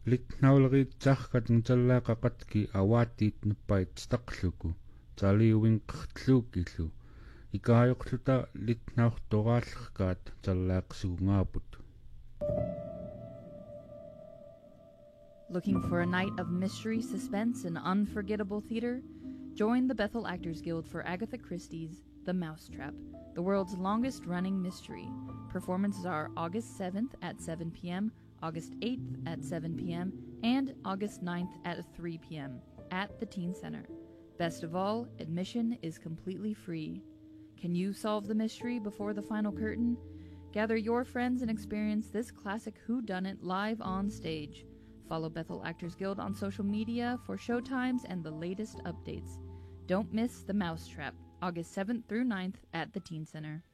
Litnauleriitsarkat ngutallaaqaqatki awaatiit nuppait staqluku taliuvinqertluukillu ikaajoqluta litnaurtoraallerkaat tallaaqsugungaaput. Looking for a night of mystery, suspense, and unforgettable theater? Join the Bethel Actors Guild for Agatha Christie's The Mousetrap, the world's longest-running mystery. Performances are August 7th at 7 p.m., August 8th at 7 p.m., and August 9th at 3 p.m. at the Teen Center. Best of all, admission is completely free. Can you solve the mystery before the final curtain? Gather your friends and experience this classic whodunit live on stage. Follow Bethel Actors Guild on social media for showtimes and the latest updates. Don't miss The Mousetrap, August 7th through 9th at the Teen Center.